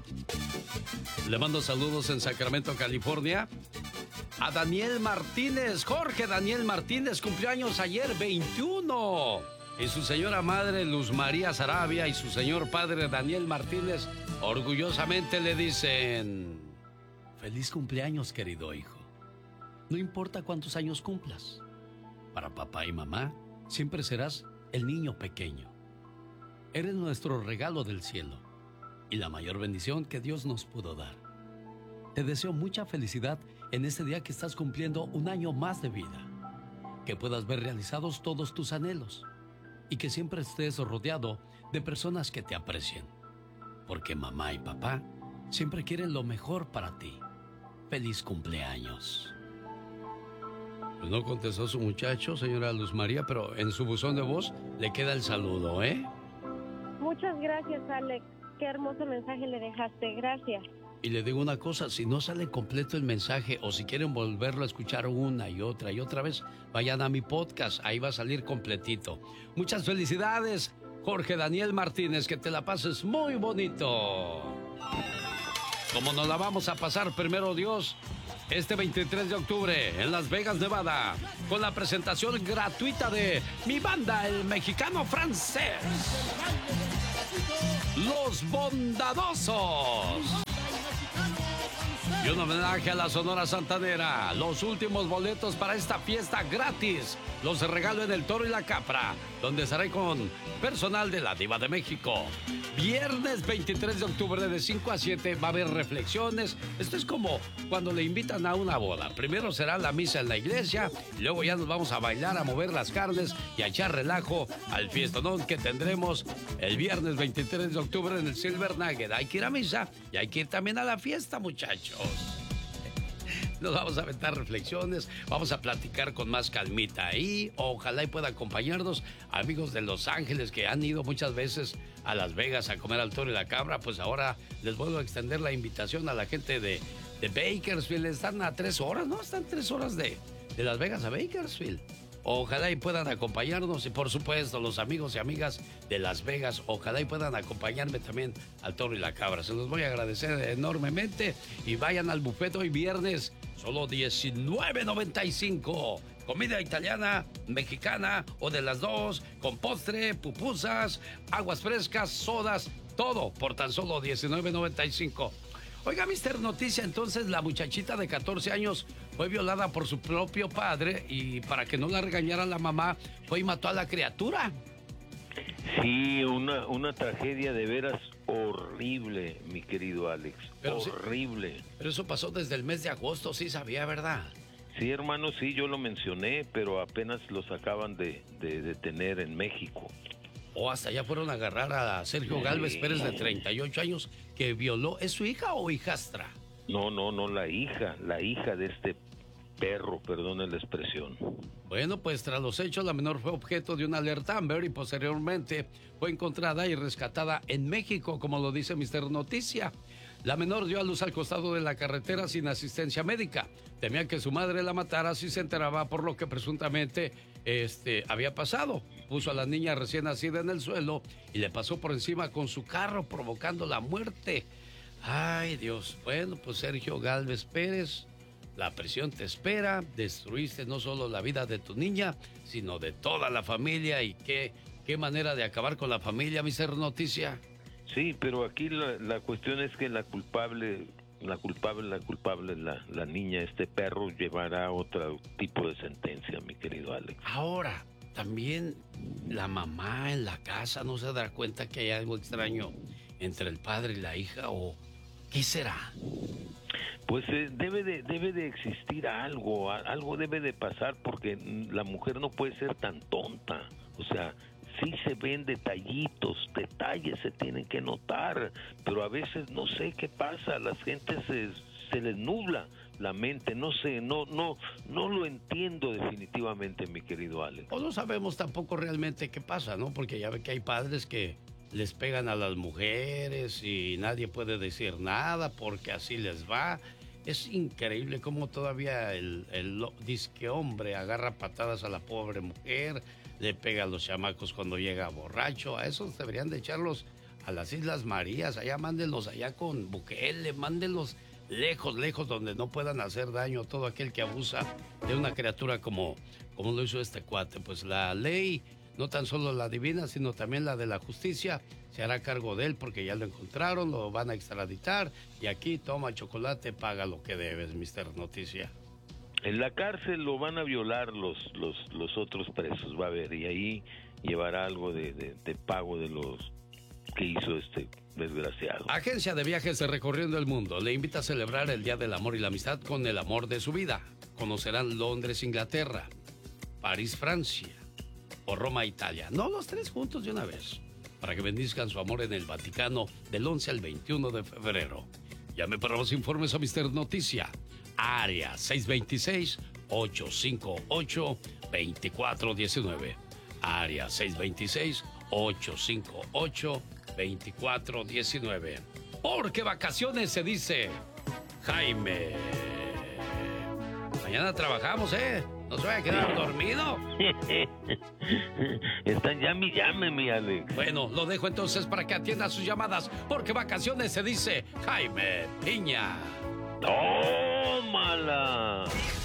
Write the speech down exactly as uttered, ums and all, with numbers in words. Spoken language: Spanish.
Le mando saludos en Sacramento, California, a Daniel Martínez. Jorge Daniel Martínez cumplió años ayer, veintiuno. Y su señora madre, Luz María Sarabia, y su señor padre, Daniel Martínez, orgullosamente le dicen: feliz cumpleaños, querido hijo. No importa cuántos años cumplas, para papá y mamá siempre serás el niño pequeño. Eres nuestro regalo del cielo y la mayor bendición que Dios nos pudo dar. Te deseo mucha felicidad en este día que estás cumpliendo un año más de vida. Que puedas ver realizados todos tus anhelos y que siempre estés rodeado de personas que te aprecien. Porque mamá y papá siempre quieren lo mejor para ti. Feliz cumpleaños. Pues no contestó su muchacho, señora Luz María, pero en su buzón de voz le queda el saludo, ¿eh? Muchas gracias, Alex. Qué hermoso mensaje le dejaste. Gracias. Y le digo una cosa, si no sale completo el mensaje o si quieren volverlo a escuchar una y otra y otra vez, vayan a mi podcast, ahí va a salir completito. Muchas felicidades, Jorge Daniel Martínez, que te la pases muy bonito. Como nos la vamos a pasar, primero Dios, este veintitrés de octubre en Las Vegas, Nevada, con la presentación gratuita de mi banda, el mexicano francés, Los Bondadosos. Y un homenaje a la Sonora Santanera. Los últimos boletos para esta fiesta gratis los regalo en el Toro y la Capra, donde estaré con personal de la Diva de México. Viernes veintitrés de octubre de cinco a siete va a haber reflexiones. Esto es como cuando le invitan a una boda. Primero será la misa en la iglesia y luego ya nos vamos a bailar, a mover las carnes y a echar relajo al fiestonón que tendremos el viernes veintitrés de octubre en el Silver Nugget. Hay que ir a misa y hay que ir también a la fiesta, muchachos. Nos vamos a aventar reflexiones, vamos a platicar con más calmita ahí. Ojalá y pueda acompañarnos amigos de Los Ángeles que han ido muchas veces a Las Vegas a comer al Toro y la Cabra. Pues ahora les vuelvo a extender la invitación a la gente de, de Bakersfield. Están a tres horas, ¿no? Están tres horas de, de Las Vegas a Bakersfield. Ojalá y puedan acompañarnos y por supuesto los amigos y amigas de Las Vegas, ojalá y puedan acompañarme también al Toro y la Cabra. Se los voy a agradecer enormemente y vayan al buffet hoy viernes, solo diecinueve noventa y cinco. Comida italiana, mexicana o de las dos, con postre, pupusas, aguas frescas, sodas, todo por tan solo diecinueve noventa y cinco. Oiga, mister Noticia, entonces la muchachita de catorce años fue violada por su propio padre y para que no la regañara la mamá, fue y mató a la criatura. Sí, una, una tragedia de veras horrible, mi querido Alex. Pero horrible. Sí, pero eso pasó desde el mes de agosto, sí sabía, ¿verdad? Sí, hermano, sí, yo lo mencioné, pero apenas los acaban de, de detener en México. O hasta ya fueron a agarrar a Sergio Gálvez Pérez, de treinta y ocho años, que violó. ¿Es su hija o hijastra? No, no, no, la hija, la hija de este perro, perdone la expresión. Bueno, pues tras los hechos, la menor fue objeto de una alerta Amber y posteriormente fue encontrada y rescatada en México, como lo dice mister Noticia. La menor dio a luz al costado de la carretera sin asistencia médica. Temía que su madre la matara si se enteraba por lo que presuntamente este, había pasado. Puso a la niña recién nacida en el suelo y le pasó por encima con su carro, provocando la muerte. Ay, Dios. Bueno, pues Sergio Gálvez Pérez, la prisión te espera. Destruiste no solo la vida de tu niña, sino de toda la familia. Y qué, qué manera de acabar con la familia, mister Noticia. Sí, pero aquí la, la cuestión es que la culpable, la culpable, la culpable, la, la niña, este perro, llevará otro tipo de sentencia, mi querido Alex. Ahora, también la mamá en la casa no se dará cuenta que hay algo extraño entre el padre y la hija, o ¿qué será? Pues eh, debe de debe de existir algo, algo debe de pasar porque la mujer no puede ser tan tonta, o sea, sí se ven detallitos, detalles se tienen que notar, pero a veces no sé qué pasa, las gentes se, se les nubla la mente, no sé, no no no lo entiendo definitivamente, mi querido Alex. O no sabemos tampoco realmente qué pasa, ¿no? Porque ya ve que hay padres que les pegan a las mujeres y nadie puede decir nada porque así les va. Es increíble cómo todavía el, el disque hombre agarra patadas a la pobre mujer, le pega a los chamacos cuando llega borracho. A esos deberían de echarlos a las Islas Marías, allá mándenlos allá con Bukele, mándenlos lejos, lejos, donde no puedan hacer daño a todo aquel que abusa de una criatura como, como lo hizo este cuate. Pues la ley, no tan solo la divina, sino también la de la justicia, se hará cargo de él porque ya lo encontraron, lo van a extraditar y aquí toma chocolate, paga lo que debes, mister Noticia. En la cárcel lo van a violar los, los, los otros presos, va a ver, y ahí llevará algo de, de, de pago de los que hizo este desgraciado. Agencia de Viajes de Recorriendo el Mundo le invita a celebrar el Día del Amor y la Amistad con el amor de su vida. Conocerán Londres, Inglaterra, París, Francia o Roma, Italia. No los tres juntos de una vez, para que bendizcan su amor en el Vaticano del once al veintiuno de febrero. Llame para los informes a mister Noticia, área seis dos seis, ocho cinco ocho, dos cuatro uno nueve. Área seis dos seis, ocho cinco ocho, dos cuatro uno nueve. Porque vacaciones se dice Jaime. Mañana trabajamos, ¿eh? No se vaya a quedar dormido. Están llame y llame, mi Alex. Bueno, lo dejo entonces para que atienda sus llamadas, porque vacaciones se dice Jaime Piña. ¡Tómala!